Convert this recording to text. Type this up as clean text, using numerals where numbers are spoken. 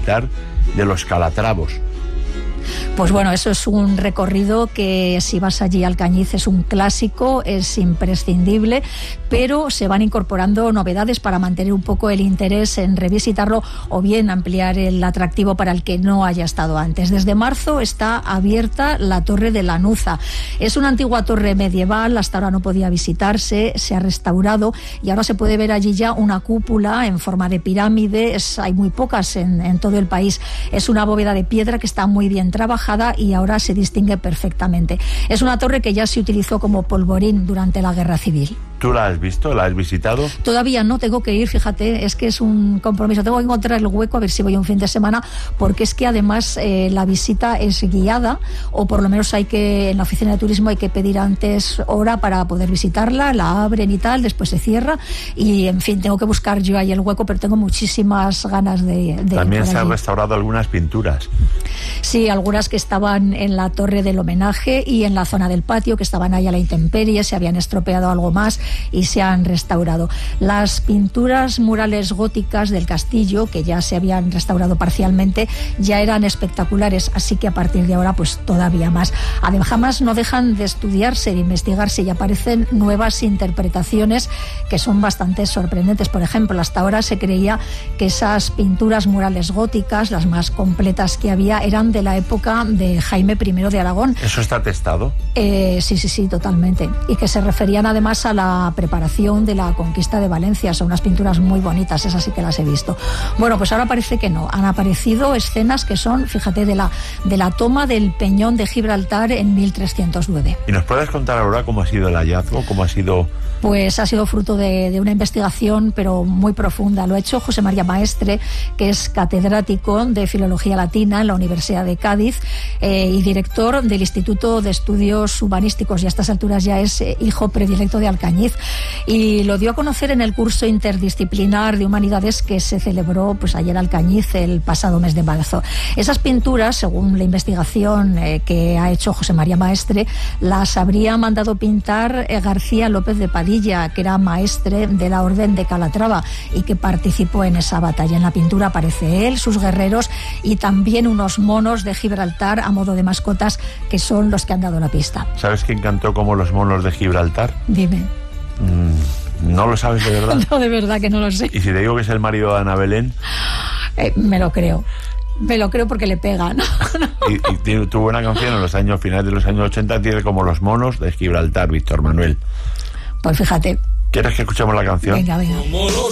militar de los Calatravos. Pues bueno, eso es un recorrido que si vas allí a Alcañiz es un clásico, es imprescindible, pero se van incorporando novedades para mantener un poco el interés en revisitarlo o bien ampliar el atractivo para el que no haya estado antes. Desde marzo está abierta la Torre de Lanuza. Es una antigua torre medieval, hasta ahora no podía visitarse, se ha restaurado y ahora se puede ver allí ya una cúpula en forma de pirámide. Hay muy pocas en todo el país. Es una bóveda de piedra que está muy bien trabajada y ahora se distingue perfectamente. Es una torre que ya se utilizó como polvorín durante la Guerra Civil. ¿Tú la has visto? ¿La has visitado? Todavía no, tengo que ir, fíjate, es que es un compromiso. Tengo que encontrar el hueco, a ver si voy un fin de semana, porque es que además la visita es guiada, o por lo menos en la oficina de turismo hay que pedir antes hora para poder visitarla, la abren y tal, después se cierra, y en fin, tengo que buscar yo ahí el hueco, pero tengo muchísimas ganas de También se han allí. restaurado algunas pinturas. Sí, algunas que estaban en la torre del homenaje y en la zona del patio, que estaban ahí a la intemperie, se habían estropeado algo más y se han restaurado. Las pinturas murales góticas del castillo, que ya se habían restaurado parcialmente, ya eran espectaculares, así que a partir de ahora pues todavía más. Además no dejan de estudiarse, de investigarse, y aparecen nuevas interpretaciones que son bastante sorprendentes. Por ejemplo, hasta ahora se creía que esas pinturas murales góticas, las más completas que había, eran de la época de Jaime I de Aragón. ¿Eso está atestado? Sí, totalmente. Y que se referían además a la preparación de la conquista de Valencia. Son unas pinturas muy bonitas, esas sí que las he visto. Bueno, pues ahora parece que no. Han aparecido escenas que son, fíjate, de la toma del Peñón de Gibraltar en 1309. ¿Y nos puedes contar ahora cómo ha sido el hallazgo? ¿Cómo ha sido...? Pues ha sido fruto de una investigación, pero muy profunda. Lo ha hecho José María Maestre, que es catedrático de Filología Latina en la Universidad de Cádiz y director del Instituto de Estudios Humanísticos, y a estas alturas ya es hijo predilecto de Alcañiz. Y lo dio a conocer en el curso interdisciplinar de Humanidades que se celebró pues ayer en Alcañiz, el pasado mes de marzo. Esas pinturas, según la investigación que ha hecho José María Maestre, las habría mandado pintar García López de Padilla, que era maestre de la Orden de Calatrava y que participó en esa batalla. En la pintura aparece él, sus guerreros y también unos monos de Gibraltar a modo de mascotas, que son los que han dado la pista. ¿Sabes quién cantó como los monos de Gibraltar? Dime. ¿No lo sabes de verdad? No, de verdad que no lo sé. ¿Y si te digo que es el marido de Ana Belén? Me lo creo. Me lo creo porque le pega, ¿no? y tuvo una canción en los finales de los años 80, tiene como los monos de Gibraltar, Víctor Manuel. Pues fíjate. ¿Quieres que escuchemos la canción? Venga.